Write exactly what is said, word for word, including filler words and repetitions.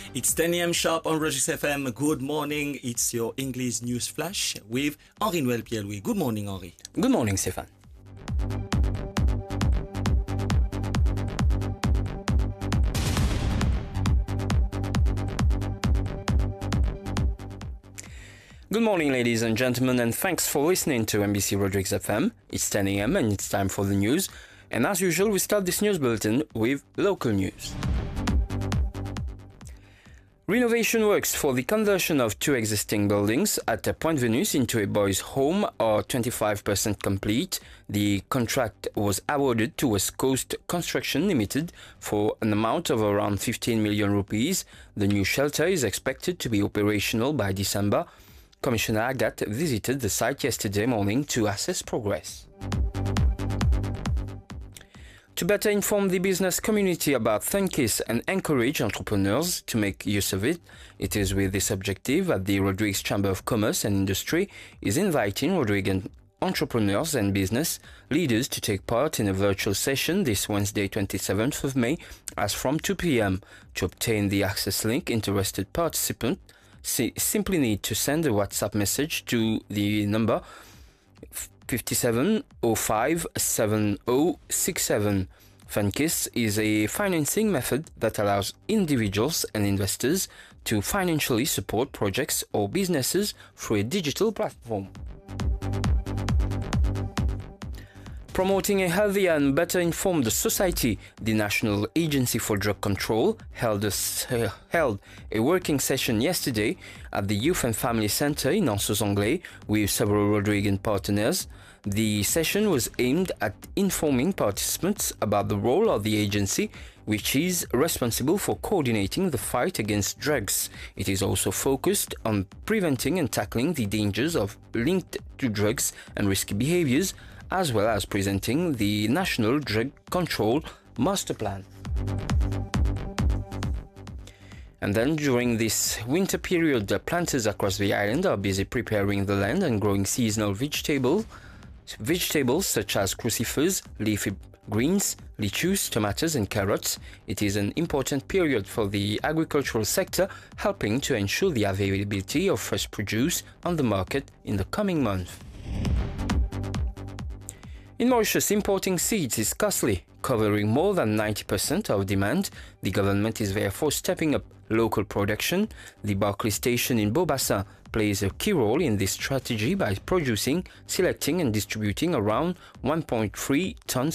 It's ten a m sharp on Regis F M. Good morning. It's your English news flash with Henri Noël Pierre-Louis. Good morning, Henri. Good morning, Stéphane. Good morning, ladies and gentlemen, and thanks for listening to M B C Rodrigues F M. It's ten a m and it's time for the news. And as usual, we start this news bulletin with local news. Renovation works for the conversion of two existing buildings at Point Venus into a boys' home are twenty-five percent complete. The contract was awarded to West Coast Construction Limited for an amount of around fifteen million rupees. The new shelter is expected to be operational by December. Commissioner Agat visited the site yesterday morning to assess progress. To better inform the business community about Funkiss and encourage entrepreneurs to make use of it, it is with this objective that the Rodrigues Chamber of Commerce and Industry is inviting Rodrigues entrepreneurs and business leaders to take part in a virtual session this Wednesday, twenty-seventh of May, as from two p m To obtain the access link, interested participants simply need to send a WhatsApp message to the number fifty-seven oh five seven oh six seven. Funkiss is a financing method that allows individuals and investors to financially support projects or businesses through a digital platform. Promoting a healthier and better informed society, the National Agency for Drug Control held a, uh, held a working session yesterday at the Youth and Family Center in Anse-aux-Anglais with several Rodrigues partners. The session was aimed at informing participants about the role of the agency, which is responsible for coordinating the fight against drugs. It is also focused on preventing and tackling the dangers of linked to drugs and risky behaviors, as well as presenting the National Drug Control Master Plan. And then during this winter period, the planters across the island are busy preparing the land and growing seasonal vegetables, vegetables such as crucifers, leafy greens, lettuce, tomatoes and carrots. It is an important period for the agricultural sector, helping to ensure the availability of fresh produce on the market in the coming months. In Mauritius, importing seeds is costly, covering more than ninety percent of demand. The government is therefore stepping up local production. The Barclay station in Beaubassin plays a key role in this strategy by producing, selecting and distributing around one point three tons